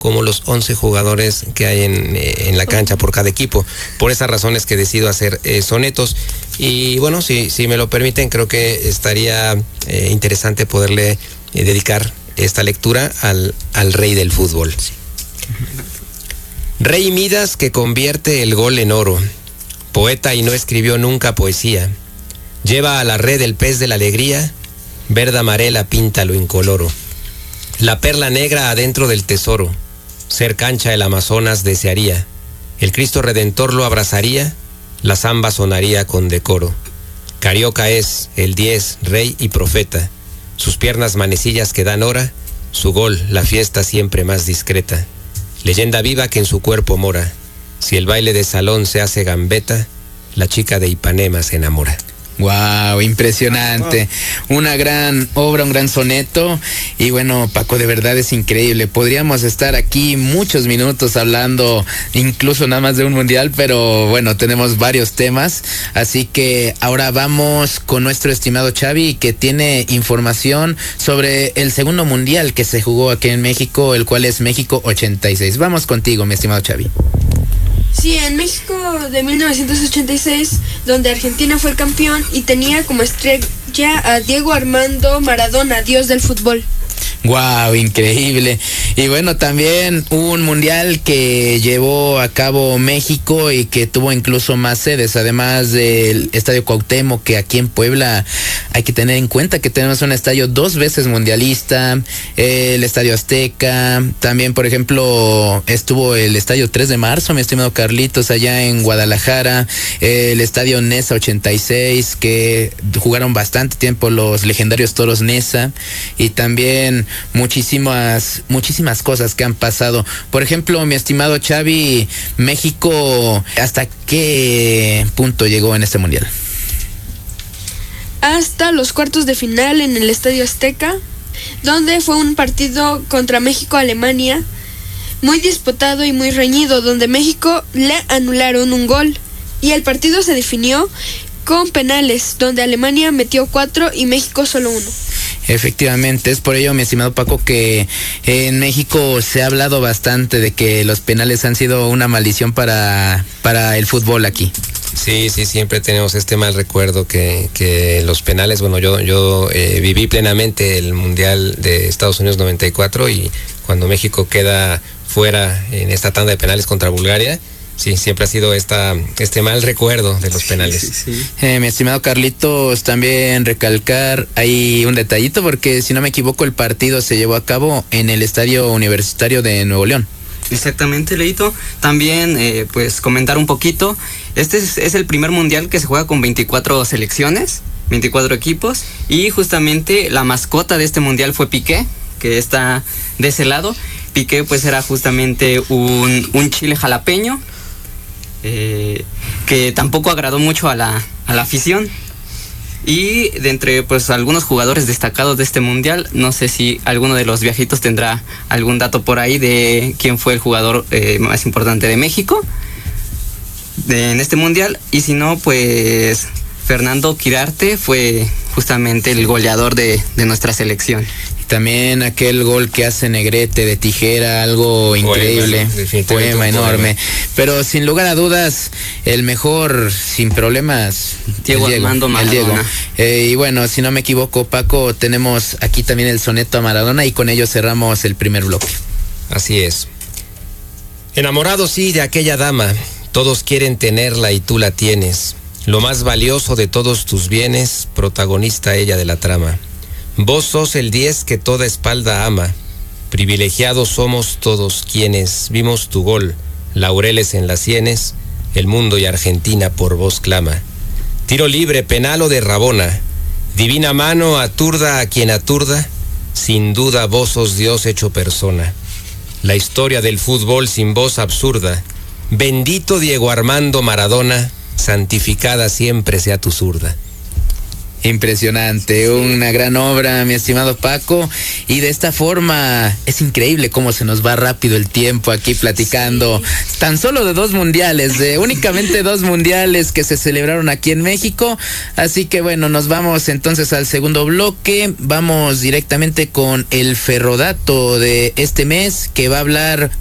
como los 11 jugadores que hay en la cancha por cada equipo. Por esas razones que decido hacer sonetos. Y bueno, si me lo permiten, creo que estaría interesante poderle dedicar esta lectura al rey del fútbol. Sí. Rey Midas, que convierte el gol en oro, poeta y no escribió nunca poesía, lleva a la red el pez de la alegría, verde amarela pinta lo incoloro, la perla negra adentro del tesoro, ser cancha el Amazonas desearía, el Cristo Redentor lo abrazaría, la zamba sonaría con decoro, Carioca es el 10, rey y profeta, sus piernas manecillas que dan hora, su gol, la fiesta siempre más discreta, leyenda viva que en su cuerpo mora, si el baile de salón se hace gambeta, la chica de Ipanema se enamora. Wow, impresionante. Una gran obra, un gran soneto. Y bueno, Paco, de verdad es increíble. Podríamos estar aquí muchos minutos hablando, incluso nada más de un mundial, pero bueno, tenemos varios temas. Así que ahora vamos con nuestro estimado Xavi, que tiene información sobre el segundo mundial que se jugó aquí en México, el cual es México 86. Vamos contigo, mi estimado Xavi. Sí, en México de 1986, donde Argentina fue el campeón y tenía como estrella a Diego Armando Maradona, dios del fútbol. Wow, increíble. Y bueno, también un mundial que llevó a cabo México y que tuvo incluso más sedes, además del Estadio Cuauhtémoc, que aquí en Puebla hay que tener en cuenta que tenemos un estadio 2 veces mundialista, el Estadio Azteca, también por ejemplo estuvo el Estadio 3 de Marzo, mi estimado Carlitos, allá en Guadalajara, el Estadio Nesa 86, que jugaron bastante tiempo los legendarios Toros Nesa, y también muchísimas cosas que han pasado. Por ejemplo, mi estimado Xavi, México, ¿hasta qué punto llegó en este mundial? Hasta los cuartos de final en el Estadio Azteca, donde fue un partido contra México-Alemania, muy disputado y muy reñido, donde México le anularon un gol, y el partido se definió con penales, donde Alemania metió 4 y México solo 1. Efectivamente, es por ello, mi estimado Paco, que en México se ha hablado bastante de que los penales han sido una maldición para el fútbol aquí. Sí, siempre tenemos este mal recuerdo que los penales, bueno, yo viví plenamente el Mundial de Estados Unidos 94, y cuando México queda fuera en esta tanda de penales contra Bulgaria, sí, siempre ha sido este mal recuerdo de los penales. Sí. Mi estimado Carlitos, también recalcar ahí un detallito, porque si no me equivoco el partido se llevó a cabo en el Estadio Universitario de Nuevo León. Exactamente, Leito. También, pues comentar un poquito, este es el primer mundial que se juega con 24 selecciones, 24 equipos, y justamente la mascota de este mundial fue Piqué, que está de ese lado. Piqué pues era justamente un chile jalapeño, que tampoco agradó mucho a la afición. Y de entre pues algunos jugadores destacados de este mundial, no sé si alguno de los viejitos tendrá algún dato por ahí de quién fue el jugador más importante de México en este mundial. Y si no, pues Fernando Quirarte fue justamente el goleador de nuestra selección. También aquel gol que hace Negrete de tijera, algo increíble, poema enorme. Pero sin lugar a dudas, el mejor, sin problemas, Diego Armando Maradona. Y bueno, si no me equivoco, Paco, tenemos aquí también el soneto a Maradona, y con ello cerramos el primer bloque. Así es. Enamorado sí de aquella dama, todos quieren tenerla y tú la tienes. Lo más valioso de todos tus bienes, protagonista ella de la trama. Vos sos el 10 que toda espalda ama, privilegiados somos todos quienes vimos tu gol, laureles en las sienes, el mundo y Argentina por vos clama. Tiro libre, penal o de Rabona, divina mano aturda a quien aturda, sin duda vos sos Dios hecho persona. La historia del fútbol sin vos absurda, bendito Diego Armando Maradona, santificada siempre sea tu zurda. Impresionante, una gran obra, mi estimado Paco, y de esta forma es increíble cómo se nos va rápido el tiempo aquí platicando tan solo de 2 mundiales, de únicamente 2 mundiales que se celebraron aquí en México. Así que bueno, nos vamos entonces al segundo bloque, vamos directamente con el ferrodato de este mes, que va a hablar